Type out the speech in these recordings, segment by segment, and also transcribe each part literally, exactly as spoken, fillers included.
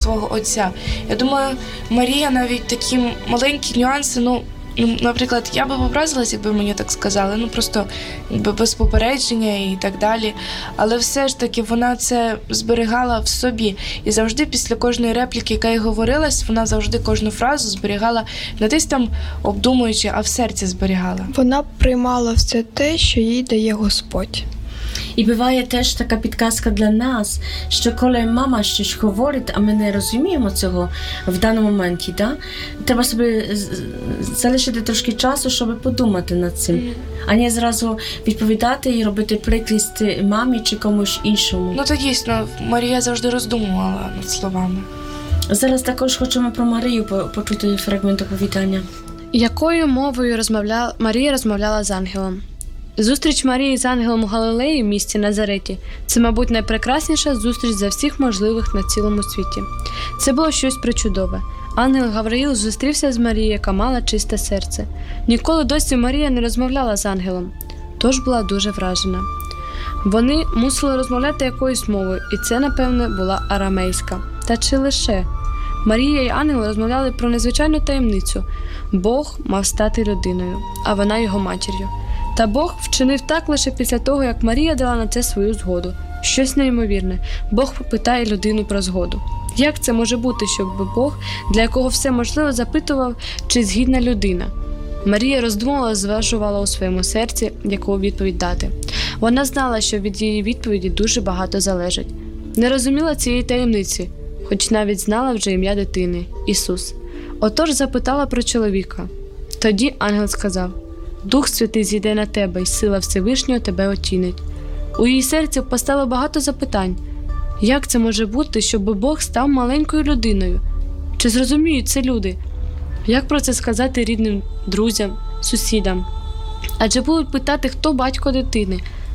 свого отця. Я думаю, Марія навіть такі маленькі нюанси, ну, наприклад, я би образилась, якби мені так сказали, ну просто якби без попередження і так далі. Але все ж таки вона це зберігала в собі. І завжди після кожної репліки, яка їй говорилась, вона завжди кожну фразу зберігала не десь там обдумуючи, а в серці зберігала. Вона приймала все те, що їй дає Господь. І буває теж така підказка для нас, що коли мама щось говорить, а ми не розуміємо цього в даному моменті, да? Треба собі залишити трошки часу, щоб подумати над цим, mm. а не зразу відповідати і робити прикрість мамі чи комусь іншому. Ну то дійсно, Марія завжди роздумувала над словами. Зараз також хочемо про Марію почути фрагмент оповідання. Якою мовою розмовляла Марія розмовляла з ангелом? Зустріч Марії з ангелом у Галилеї в місті Назареті – це, мабуть, найпрекрасніша зустріч за всіх можливих на цілому світі. Це було щось причудове. Ангел Гавриїл зустрівся з Марією, яка мала чисте серце. Ніколи досі Марія не розмовляла з ангелом, тож була дуже вражена. Вони мусили розмовляти якоюсь мовою, і це, напевне, була арамейська. Та чи лише? Марія і ангел розмовляли про незвичайну таємницю. Бог мав стати людиною, а вона його матір'ю. Та Бог вчинив так лише після того, як Марія дала на це свою згоду. Щось неймовірне. Бог питає людину про згоду. Як це може бути, щоб Бог, для якого все можливо, запитував, чи згідна людина? Марія роздумувала, зважувала у своєму серці, яку відповідь дати. Вона знала, що від її відповіді дуже багато залежить. Не розуміла цієї таємниці, хоч навіть знала вже ім'я дитини – Ісус. Отож запитала про чоловіка. Тоді ангел сказав: «Дух Святий зійде на тебе, і сила Всевишнього тебе отінить». У її серці постало багато запитань. Як це може бути, щоб Бог став маленькою людиною? Чи зрозуміють це люди? Як про це сказати рідним, друзям, сусідам? Адже будуть питати, хто батько дитини?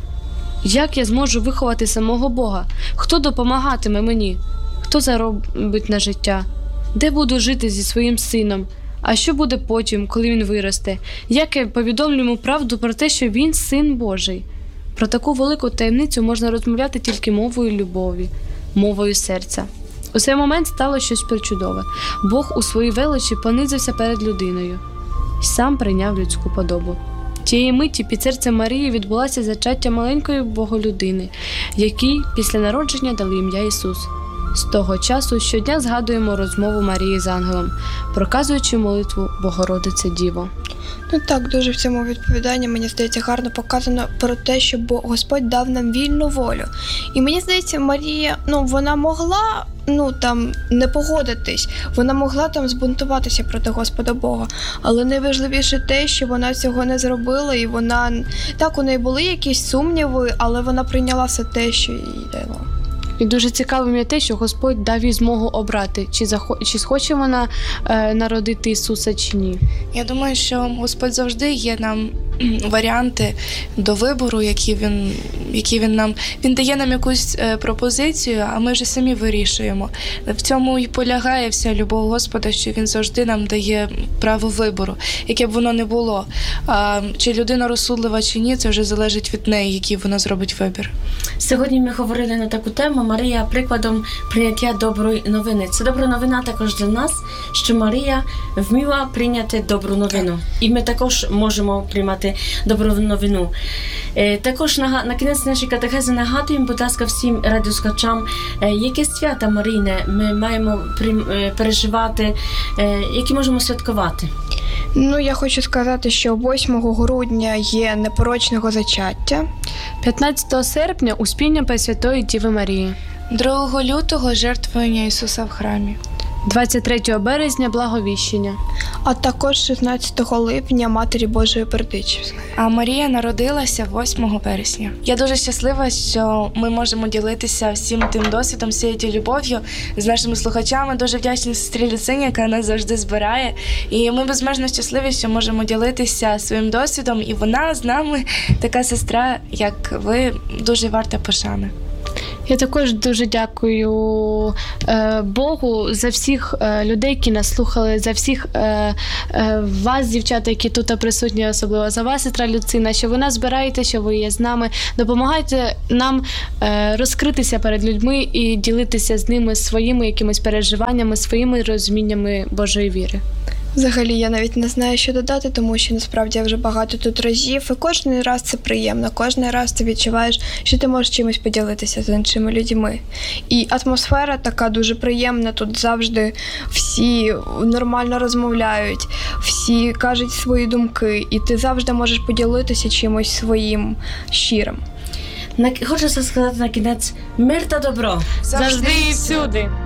Як я зможу виховати самого Бога? Хто допомагатиме мені? Хто заробить на життя? Де буду жити зі своїм сином? А що буде потім, коли він виросте? Як я повідомлю йому правду про те, що він син Божий? Про таку велику таємницю можна розмовляти тільки мовою любові, мовою серця. У цей момент стало щось причудове. Бог у своїй величі понизився перед людиною і сам прийняв людську подобу. Тієї миті під серцем Марії відбулося зачаття маленької боголюдини, якій після народження дали ім'я Ісус. З того часу щодня згадуємо розмову Марії з ангелом, проказуючи молитву «Богородице Діво». Ну так, дуже в цьому відповіданні, мені здається, гарно показано про те, що Господь дав нам вільну волю. І мені здається, Марія, ну, вона могла, ну, там, не погодитись, вона могла там збунтуватися проти Господа Бога, але найважливіше те, що вона цього не зробила, і вона, так, у неї були якісь сумніви, але вона прийняла все те, що їй дало. І дуже цікавим є те, що Господь дав їй змогу обрати, чи, захо... чи схоче вона е, народити Ісуса, чи ні. Я думаю, що Господь завжди є нам варіанти до вибору, які він, які він нам... Він дає нам якусь е, пропозицію, а ми вже самі вирішуємо. В цьому і полягає вся любов Господа, що Він завжди нам дає право вибору, яке б воно не було. А, чи людина розсудлива, чи ні, це вже залежить від неї, який вона зробить вибір. Сьогодні ми говорили на таку тему «Марія прикладом прийняття доброї новини». Це добра новина також для нас, що Марія вміла прийняти добру новину. І ми також можемо приймати добру новину. Е, також на, на кінець нашої катехези нагадуємо, будь ласка, всім радіослухачам, е, які свята Марійне ми маємо при, е, переживати, е, які можемо святкувати. Ну, я хочу сказати, що восьмого грудня є непорочного зачаття. п'ятнадцятого серпня – Успіння Пресвятої Діви Марії. другого лютого – жертвування Ісуса в храмі. двадцять третього березня – Благовіщення. А також шістнадцятого липня Матері Божої Бердичівської. А Марія народилася восьмого вересня. Я дуже щаслива, що ми можемо ділитися всім тим досвідом, всією тією любов'ю з нашими слухачами. Дуже вдячні сестрі Люцині, яка нас завжди збирає. І ми безмежно щасливі, що можемо ділитися своїм досвідом. І вона з нами, така сестра, як ви, дуже варта пошани. Я також дуже дякую е, Богу за всіх е, людей, які нас слухали, за всіх е, е, вас, дівчата, які тут присутні, особливо за вас, сестра Люцина, що ви нас збираєте, що ви є з нами. Допомагайте нам е, розкритися перед людьми і ділитися з ними своїми якимись переживаннями, своїми розуміннями Божої віри. Взагалі, я навіть не знаю, що додати, тому що насправді я вже багато тут разів, і кожен раз це приємно, кожен раз ти відчуваєш, що ти можеш чимось поділитися з іншими людьми. І атмосфера така дуже приємна, тут завжди всі нормально розмовляють, всі кажуть свої думки, і ти завжди можеш поділитися чимось своїм щирим. На, хочу сказати на кінець, мир та добро. Завжди і всюди.